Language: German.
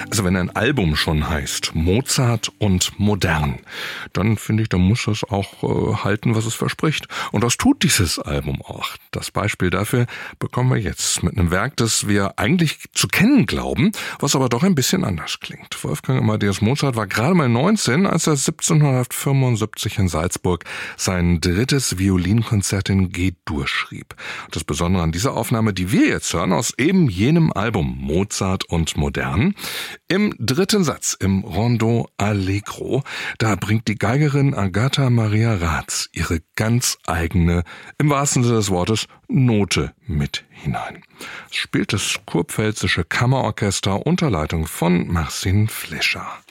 Also wenn ein Album schon heißt Mozart und modern, dann finde ich, dann muss das auch halten, was es verspricht. Und das tut dieses Album auch. Das Beispiel dafür bekommen wir jetzt mit einem Werk, das wir eigentlich zu kennen glauben, was aber doch ein bisschen anders klingt. Wolfgang Amadeus Mozart war gerade mal 19, als er 1775 in Salzburg sein drittes Violinkonzert in G-Dur schrieb. Das Besondere an dieser Aufnahme, die wir jetzt hören, aus eben jenem Album Mozart und modern, im dritten Satz, im Rondo Allegro, da bringt die Geigerin Agatha Maria Raths ihre ganz eigene, im wahrsten Sinne des Wortes, Note mit hinein. Es spielt das Kurpfälzische Kammerorchester unter Leitung von Marcin Flescher.